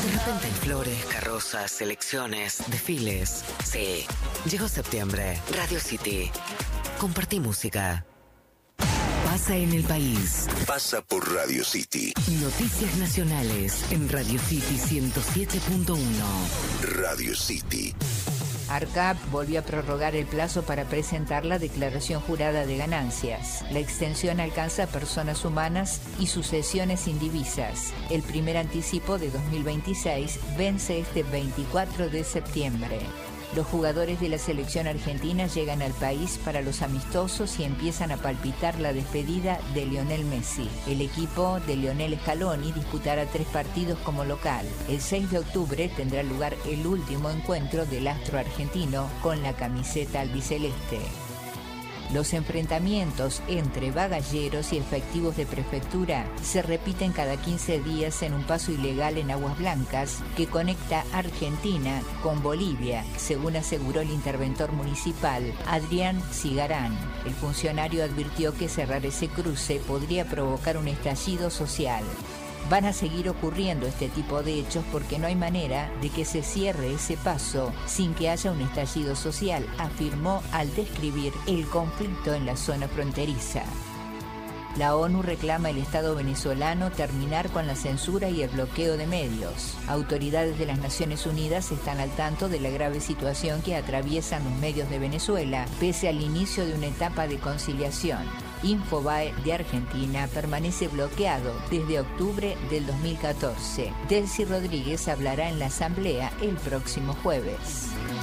De repente hay flores, carrozas, elecciones, desfiles. Sí, llegó septiembre. Radio City. Compartí música. Pasa en el país. Pasa por Radio City. Noticias nacionales en Radio City 107.1. Radio City. ARCAP volvió a prorrogar el plazo para presentar la declaración jurada de ganancias. La extensión alcanza a personas humanas y sucesiones indivisas. El primer anticipo de 2026 vence este 24 de septiembre. Los jugadores de la selección argentina llegan al país para los amistosos y empiezan a palpitar la despedida de Lionel Messi. El equipo de Lionel Scaloni disputará 3 partidos como local. El 6 de octubre tendrá lugar el último encuentro del astro argentino con la camiseta albiceleste. Los enfrentamientos entre bagalleros y efectivos de prefectura se repiten cada 15 días en un paso ilegal en Aguas Blancas que conecta Argentina con Bolivia, según aseguró el interventor municipal Adrián Cigarán. El funcionario advirtió que cerrar ese cruce podría provocar un estallido social. Van a seguir ocurriendo este tipo de hechos porque no hay manera de que se cierre ese paso sin que haya un estallido social, afirmó al describir el conflicto en la zona fronteriza. La ONU reclama al Estado venezolano terminar con la censura y el bloqueo de medios. Autoridades de las Naciones Unidas están al tanto de la grave situación que atraviesan los medios de Venezuela, pese al inicio de una etapa de conciliación. Infobae de Argentina permanece bloqueado desde octubre del 2014. Delcy Rodríguez hablará en la asamblea el próximo jueves.